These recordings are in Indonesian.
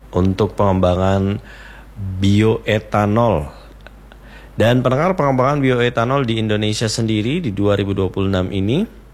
untuk pengembangan bioetanol. Dan pendengar, pengembangan bioetanol di Indonesia sendiri di 2026 ini,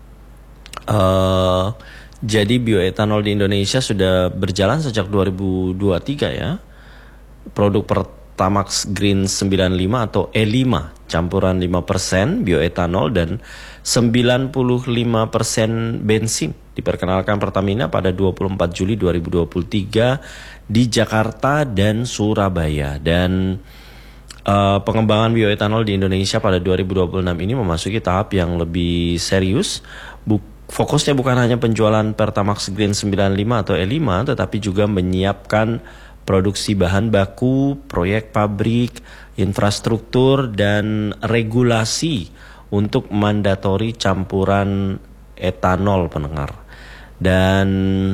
jadi bioetanol di Indonesia sudah berjalan sejak 2023 ya. Produk Pertamax Green 95 atau E5 campuran 5% bioetanol dan 95% bensin diperkenalkan Pertamina pada 24 Juli 2023 di Jakarta dan Surabaya. Dan pengembangan bioetanol di Indonesia pada 2026 ini memasuki tahap yang lebih serius. Fokusnya bukan hanya penjualan Pertamax Green 95 atau E5, tetapi juga menyiapkan produksi bahan baku, proyek pabrik, infrastruktur, dan regulasi untuk mandatori campuran etanol, pendengar. Dan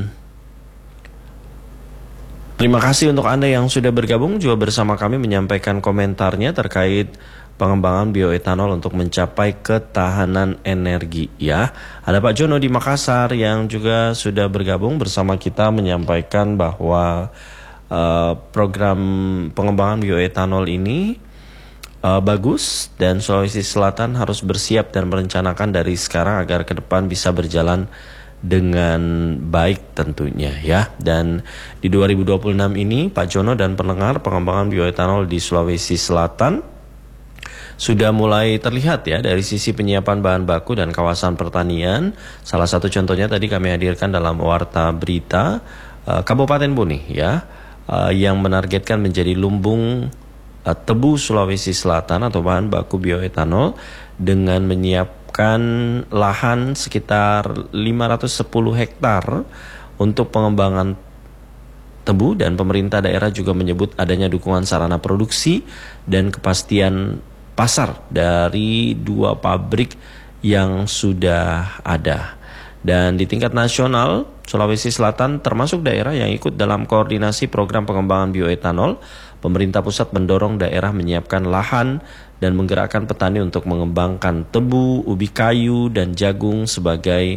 terima kasih untuk Anda yang sudah bergabung juga bersama kami menyampaikan komentarnya terkait pengembangan bioetanol untuk mencapai ketahanan energi ya. Ada Pak Jono di Makassar yang juga sudah bergabung bersama kita menyampaikan bahwa program pengembangan bioetanol ini bagus dan Sulawesi Selatan harus bersiap dan merencanakan dari sekarang agar ke depan bisa berjalan dengan baik tentunya ya. Dan di 2026 ini Pak Jono dan pendengar, pengembangan bioetanol di Sulawesi Selatan sudah mulai terlihat ya dari sisi penyiapan bahan baku dan kawasan pertanian. Salah satu contohnya tadi kami hadirkan dalam warta berita Kabupaten Buni ya, yang menargetkan menjadi lumbung tebu Sulawesi Selatan atau bahan baku bioetanol dengan menyiapkan lahan sekitar 510 hektar untuk pengembangan tebu. Dan pemerintah daerah juga menyebut adanya dukungan sarana produksi dan kepastian pasar dari 2 pabrik yang sudah ada. Dan di tingkat nasional, Sulawesi Selatan termasuk daerah yang ikut dalam koordinasi program pengembangan bioetanol. Pemerintah pusat mendorong daerah menyiapkan lahan dan menggerakkan petani untuk mengembangkan tebu, ubi kayu, dan jagung sebagai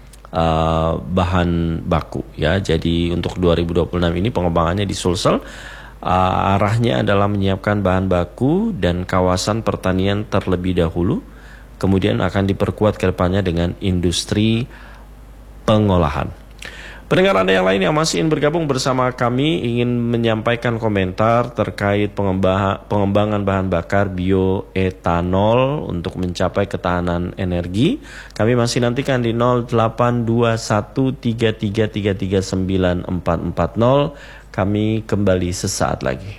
bahan baku ya. Jadi untuk 2026 ini pengembangannya di Sulsel arahnya adalah menyiapkan bahan baku dan kawasan pertanian terlebih dahulu, kemudian akan diperkuat ke depannya dengan industri pengolahan. Pendengar Anda yang lain yang masih ingin bergabung bersama kami, ingin menyampaikan komentar terkait pengembangan bahan bakar bioetanol untuk mencapai ketahanan energi, kami masih nantikan di 082133333940. Kami kembali sesaat lagi.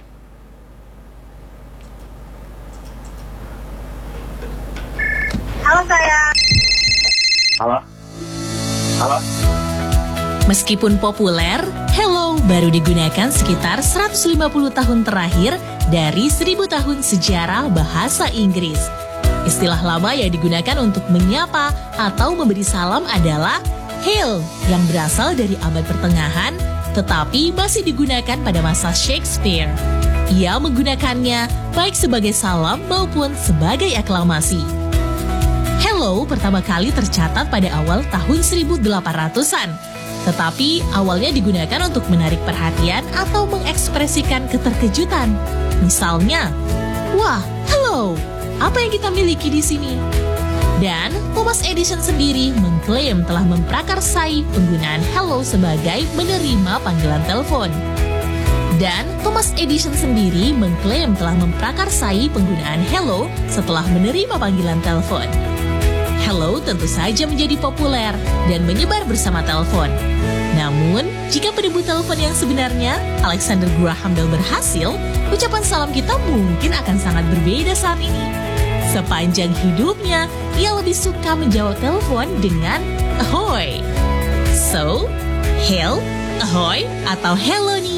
Halo sayang. Halo. Halo. Meskipun populer, Hello baru digunakan sekitar 150 tahun terakhir dari 1000 tahun sejarah bahasa Inggris. Istilah lama yang digunakan untuk menyapa atau memberi salam adalah hail yang berasal dari abad pertengahan tetapi masih digunakan pada masa Shakespeare. Ia menggunakannya baik sebagai salam maupun sebagai aklamasi. Hello pertama kali tercatat pada awal tahun 1800-an. Tetapi awalnya digunakan untuk menarik perhatian atau mengekspresikan keterkejutan. Misalnya, wah, hello, apa yang kita miliki di sini? Dan Thomas Edison sendiri mengklaim telah memprakarsai penggunaan hello sebagai menerima panggilan telepon. Dan Thomas Edison sendiri mengklaim telah memprakarsai penggunaan hello setelah menerima panggilan telepon. Hello tentu saja menjadi populer dan menyebar bersama telepon. Namun, jika penebut telepon yang sebenarnya, Alexander Graham Bell berhasil, ucapan salam kita mungkin akan sangat berbeda saat ini. Sepanjang hidupnya, ia lebih suka menjawab telepon dengan ahoy. So, hail, ahoy, atau hello nih.